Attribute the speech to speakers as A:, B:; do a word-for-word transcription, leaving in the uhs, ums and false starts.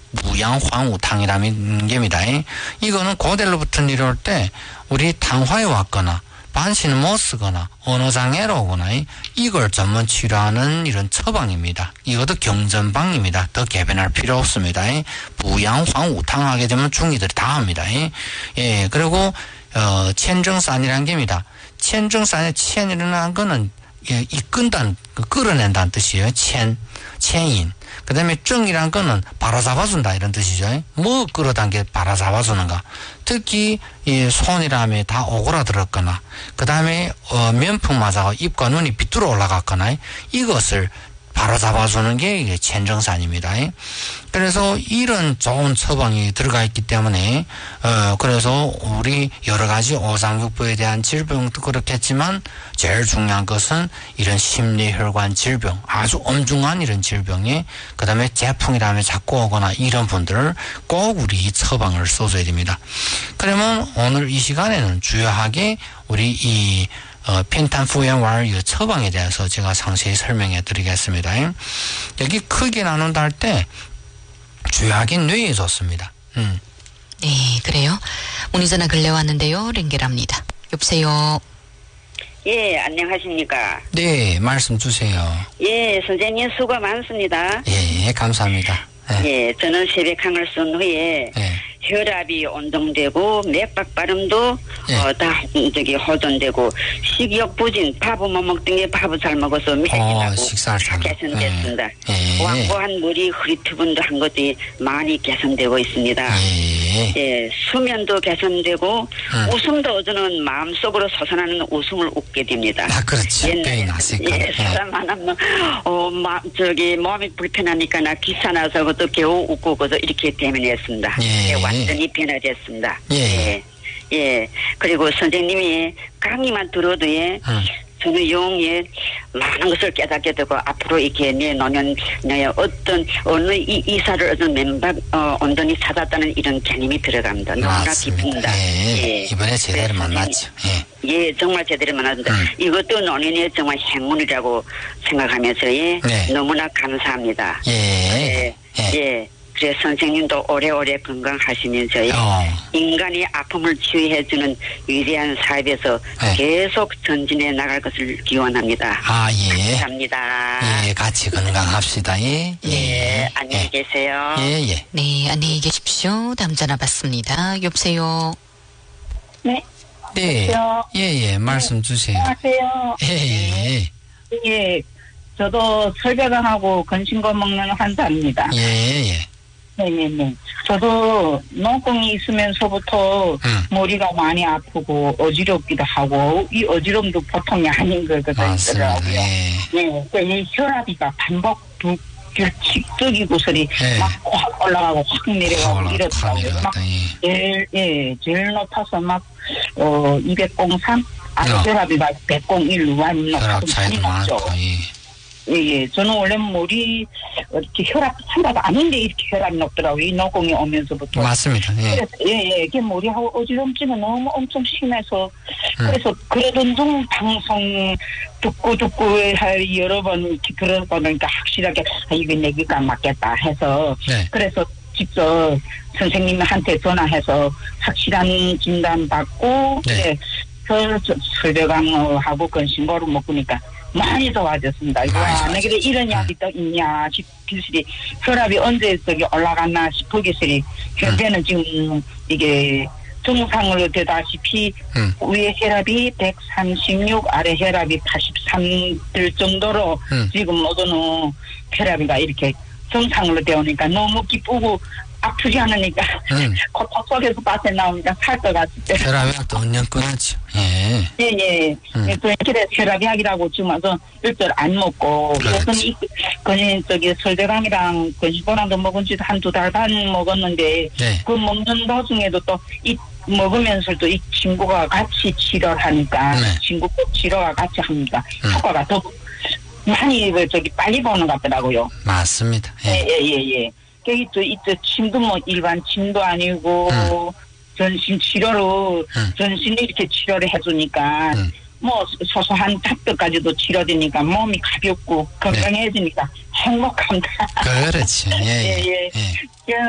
A: 무양황우탕이라는 겁니다. 이거는 고대로부터 내려올 때 우리 당화에 왔거나 반신을 못 쓰거나 언어장애로 오거나 이걸 전문 치료하는 이런 처방입니다. 이것도 경전방입니다. 더 개변할 필요 없습니다. 부양황우탕 하게 되면 중이들이 다 합니다. 예, 그리고 어, 천정산이라는 겁니다. 천정산의 천이라는 거는 예, 이끈다는, 끌어낸다는 뜻이에요. 천, 천인. 그 다음에 정이란 거는 바로잡아준다 이런 뜻이죠. 뭐 끌어당겨 바로잡아주는가. 특히 이 손이라면 다 오그라들었거나 그 다음에 어, 면풍 맞아가 입과 눈이 비뚤어 올라갔거나 이것을 바로잡아주는 게 이게 천정산입니다. 그래서 이런 좋은 처방이 들어가 있기 때문에 어 그래서 우리 여러 가지 오장육부에 대한 질병도 그렇겠지만 제일 중요한 것은 이런 심리혈관 질병, 아주 엄중한 이런 질병에 그 다음에 재풍이라면 자꾸 오거나 이런 분들을 꼭 우리 처방을 써줘야 됩니다. 그러면 오늘 이 시간에는 주요하게 우리 이 어, 펜탄푸엔왈 처방에 대해서 제가 상세히 설명해 드리겠습니다. 여기 크게 나눈다 할 때 주요하게 뇌에 좋습니다. 음.
B: 네, 그래요. 문의전화 근래 왔는데요. 랭게랍니다. 여보세요.
C: 예, 안녕하십니까.
A: 네, 말씀 주세요.
C: 예, 선생님 수고 많습니다.
A: 예, 감사합니다. 네.
C: 예, 저는 세백항을 쓴 후에
A: 네.
C: 혈압이 온정되고 맥박 발음도
A: 네.
C: 어, 다 저기 호전되고 식욕 부진, 밥을 못 먹던 게 밥을 잘 먹어서 맥이
A: 어,
C: 나고
A: 식사를 잘
C: 개선됐습니다.
A: 네.
C: 완고한 머리 흐리트분도 한 것들이 많이 개선되고 있습니다.
A: 예.
C: 예, 수면도 개선되고
A: 음.
C: 웃음도 저는 마음속으로 솟아나는 웃음을 웃게 됩니다.
A: 아, 그렇죠. 뼈이
C: 옛날에
A: 났으니까.
C: 예, 사람 하나면 어, 마, 저기 몸이 불편하니까 나 기사 나서 그것도 겨우 웃고 그것도 이렇게 대면했습니다.
A: 예.
C: 예, 완전히 변화됐습니다.
A: 예.
C: 예. 예. 그리고 선생님이 강의만 들어도 예.
A: 음.
C: 저는 영예 많은 것을 깨닫게 되고 앞으로 이렇게 내놓으면 내 어떤 어느 이, 이사를 어떤 맨밥 어, 온전히 찾았다는 이런 개념이 들어갑니다. 너무나
A: 맞습니다.
C: 기쁩니다.
A: 예.
C: 예.
A: 이번에 제대로 만났죠. 예.
C: 예, 정말 제대로 만났습니다.
A: 음.
C: 이것도 논인의 정말 행운이라고 생각하면서 예,
A: 네.
C: 너무나 감사합니다.
A: 예.
C: 예.
A: 예.
C: 예. 그래서 선생님도 오래오래 건강하시면서 예.
A: 어.
C: 인간이 아픔을 치유해주는 위대한 사업에서
A: 네.
C: 계속 전진해 나갈 것을 기원합니다.
A: 아, 예.
C: 감사합니다.
A: 예, 같이 건강합시다. 예.
C: 예, 안녕히 계세요.
A: 예, 예.
B: 네, 안녕히 계십시오. 다음 전화 받습니다. 여보세요.
D: 네.
A: 네.
D: 여보세요?
A: 예, 예. 말씀 주세요.
D: 안녕하세요.
A: 예, 예.
D: 예, 저도 설배강하고 건신거 먹는 환자입니다.
A: 예, 예.
D: 네네네. 저도 농공이 있으면서부터
A: 음.
D: 머리가 많이 아프고 어지럽기도 하고 이 어지럼도 보통이 아닌 거거든요.
A: 맞습니다. 예.
D: 네, 그 이 혈압이가 반복 두 규칙적이고 소리
A: 예.
D: 막 확 올라가고 확 내려가고
A: 올라갔다,
D: 이렇다고 막
A: 내려갔다, 예.
D: 제일 예 제일 높아서 막 어 이백공삼 아
A: 야.
D: 혈압이 막 백공일 완
A: 혈압 차이도
D: 높죠.
A: 많고, 예.
D: 예, 예. 저는 원래 머리, 이렇게 혈압 상가가 아닌데 이렇게 혈압이 높더라고요. 이 노공이 오면서부터.
A: 맞습니다. 예.
D: 그래서, 예, 예. 이게 머리하고 어지럼증은 너무 엄청 심해서.
A: 음.
D: 그래서 그러던 중 방송 듣고 듣고 할 여러 번 이렇게 들어보니까 확실하게, 아, 이거 내기가 맞겠다 해서.
A: 네.
D: 그래서 직접 선생님한테 전화해서 확실한 진단 받고.
A: 네.
D: 네. 그 설배강하고 건신거를 먹으니까 많이 좋아졌습니다. 이거
A: 많이
D: 안 그래 이런 약이 또 있냐 싶기스리 혈압이 언제 저기 올라갔나 싶기스리 현재는 지금 이게 정상으로 되다시피
A: 음.
D: 위에 혈압이 백삼십육 아래 혈압이 팔십삼 될 정도로
A: 음.
D: 지금 모두는 혈압이가 이렇게 정상으로 되오니까 너무 기쁘고 아프지 않으니까
A: 음.
D: 고통 속에서 빠져나오니까 살 것 같을 때.
A: 혈압이 또 언년 끊었죠. 예.
D: 예, 예.
A: 음.
D: 그, 그래, 혈압약이라고 지금 와서 일절 안 먹고,
A: 그렇지.
D: 요즘 이, 그, 저기, 설대강이랑 건식보랑도 먹은 지 한두 달 반 먹었는데,
A: 네.
D: 그 먹는 도중에도 또, 이, 먹으면서도 이 친구가 같이 치료를 하니까,
A: 네.
D: 친구 꼭 치료와 같이 합니다.
A: 음.
D: 효과가 더 많이, 그, 저기, 빨리 보는 것 같더라고요.
A: 맞습니다.
D: 예,
A: 예.
D: 예, 예, 예. 여기 또, 이저 침도 뭐, 일반 침도 아니고,
A: 음.
D: 전신 치료로,
A: 음.
D: 전신 이렇게 치료를 해주니까,
A: 음.
D: 뭐, 소소한 잡도까지도 치료되니까 몸이 가볍고 건강해지니까 행복합니다.
A: 그렇지. 예, 예.
D: 예, 예.
A: 예.
D: 예.